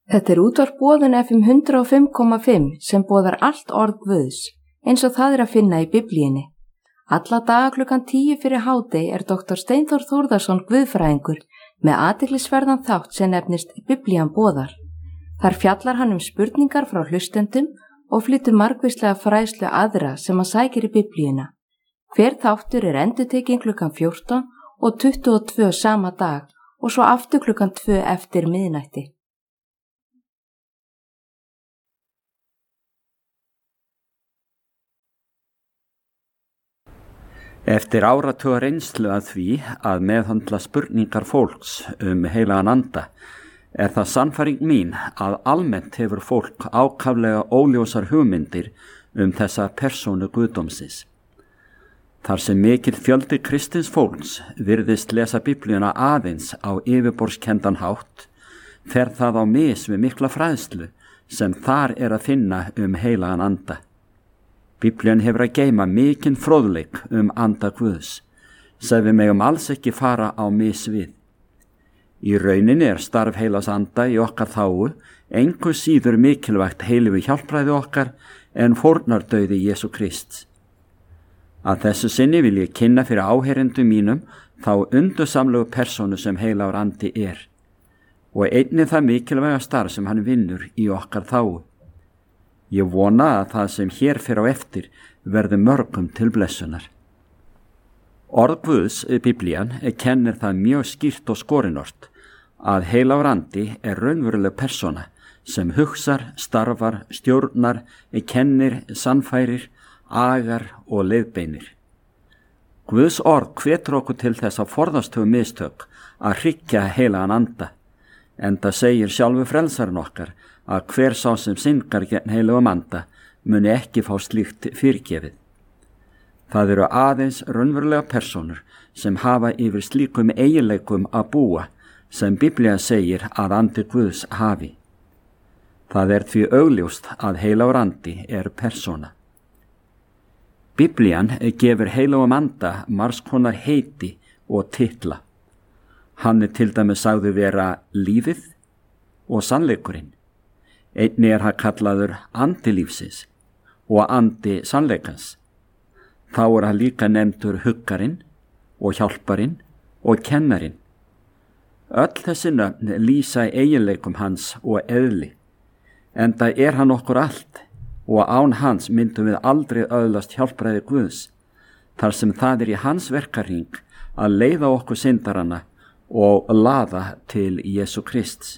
Þetta útvarp Boðun FM 105,5 sem boðar allt orð Guðs, eins og það að finna í Biblíunni. Alla daga klukkan 10 fyrir hádegi Dr. Steinþór Þórðarson guðfræðingur með athyglisverðan þátt sem nefnist Biblían boðar. Þar fjallar hann spurningar frá hlustendum og flytur margvíslega fræðslu aðra sem hann sækir í Biblíuna. Hver þáttur endurtekinn klukkan 14 og 22 sama dag og svo aftur klukkan 2 eftir miðnætti. Eftir áratuga reynslu að því að meðhöndla spurningar fólks heilagan anda það sannfæring mín að almennt hefur fólk ákaflega óljósar hugmyndir þessa persónu guðdómsins. Þar sem mikill fjöldi kristins fólks virðist lesa Biblíuna aðeins á yfirborðskendan hátt, fer það á mis við mikla fræðslu sem þar að finna heilagan anda. Biblían hefur að geyma mikinn fróðleik anda Guðs, sem við megum alls ekki fara á mis við. Í rauninni starf heilags anda í okkar þágu engu síður mikilvægt heilífu hjálpræði okkar en fórnardauði Jesú Krists. Að þessu sinni vil ég kynna fyrir áheyrendum mínum þá undursamlegu persónu sem heilagur andi og einnig það mikilvæga starf sem hann vinnur í okkar þágu. Ég vona að það sem hér fer á eftir verði mörgum til blessunar. Orð Guðs, Biblían, kennir það mjög skýrt og skorinort að heilagur andi raunveruleg persóna sem hugsar, starfar, stjórnar, kennir, sannfærir, agar og leiðbeinir. Guðs orð hvetur okkur til þess að forðast mistök að hryggja heilagan anda, enda segir sjálfur frelsarinn okkar að hver sá sem syndgar gegn heilagum anda muni ekki fá slíkt fyrirgefið. Það eru aðeins raunverulega persónur sem hafa yfir slíkum eiginleikum að búa sem Biblían segir að andi Guðs hafi. Það því augljóst að heilagur andi persóna. Biblían gefur heilagum anda margs konar heiti og titla. Hann til dæmis sagður vera lífið og sannleikurinn. Einnig hann kallaður andi lífsins og andi sannleikans. Þá hann líka nefndur huggarinn og hjálparinn og kennarinn. Öll þessi nöfn lýsa eiginleikum hans og eðli, enda hann okkur allt og án hans myndum við aldrei öðlast hjálpræði Guðs, þar sem það í hans verkahring að leiða okkur syndarana og laða til Jesú Krists.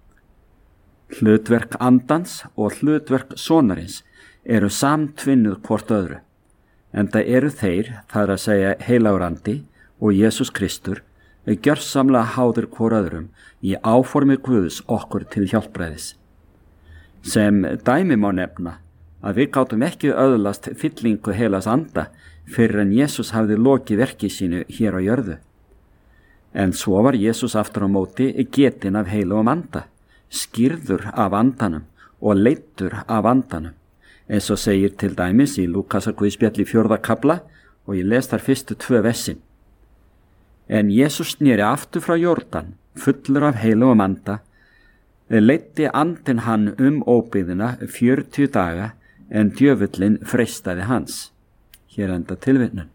Hlutverk andans og hlutverk sonarins samtvinnuð hvort öðru, enda þeir, þar að segja heilagur andi og Jesús Kristur, gjörsamlega háðir hvor öðrum í áformi Guðs okkur til hjálpræðis. Sem dæmi má nefna að við gátum ekki öðlast fyllingu heilags anda fyrir en Jesús hafði lokið verki sínu hér á jörðu. En svo var Jesús aftur á móti getinn af heilagum anda, skýrður af andanum og leiddur af andanum, eins og segir til dæmis í Lúkasar Guðspjalli 4. kafla og ég les þar fyrstu 2 versin. En Jesús sneri aftur frá Jórdan, fullur af heilagum anda, leiddi andinn hann óbyggðina 40 daga en djöfullinn freistaði hans. Hér enda tilvitnun.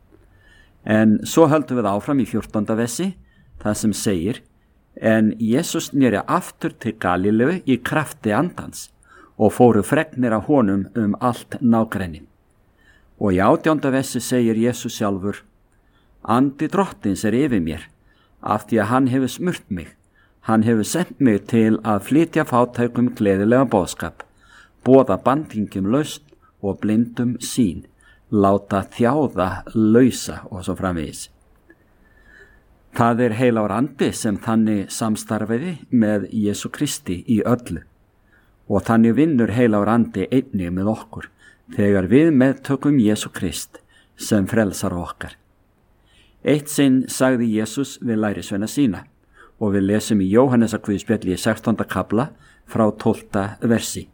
En svo höldum við áfram í 14. versi, það sem segir: En Jesús sneri aftur til Galíleu í krafti andans og fóru fregnir af honum allt nágrenni. Og í 18. versi segir Jesús sjálfur: Andi drottins yfir mér, af því að hann hefur smurt mig. Hann hefur sendt mig til að flytja fátækum gleðilega boðskap, boða bandingjum lausn og blindum sýn, láta þjáða lausa og svo framvegis. Það heilagur andi sem þannig samstarfiði með Jesú Kristi í öllu og þannig vinnur heilagur andi einnig með okkur þegar við meðtökum Jesú Krist sem frelsar okkar. Eitt sinn sagði Jesús við lærisveina sína og við lesum í Jóhannesar Guðspjalli 16. kafla frá 12. versi.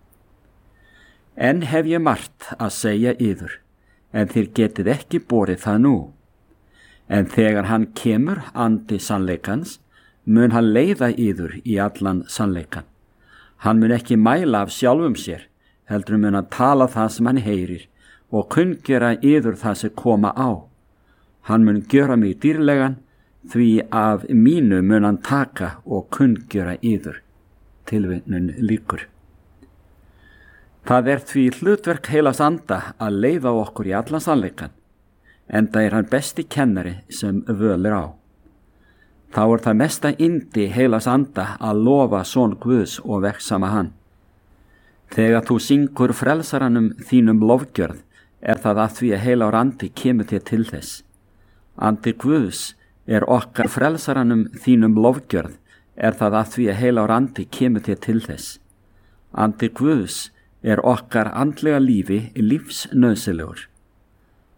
En hef ég margt að segja yður, en þér getið ekki borið það nú. En þegar hann kemur andi sannleikans, mun hann leiða yður í allan sannleikan. Hann mun ekki mæla af sjálfum sér, heldur mun hann tala það sem hann heyrir og kunngera yður það sem koma á. Hann mun gjöra mig dýrlegan, því af mínu mun hann taka og kunngera yður. Tilvitnun lýkur. Það því hlutverk heilags anda að leiða okkur í allan sannleikann, enda hann besti kennari sem völ á. Þá það mesta yndi heilags anda að lofa son Guðs og vegsama hann. Þegar þú syngur frelsaranum þínum lofgjörð, það að því að heilagur andi kemur þér til þess. Andi Guðs okkar frelsaranum þínum lofgjörð, það að því að heilagur andi kemur þér til þess. Andi Guðs okkar andlega lífi lífsnauðsynlegur.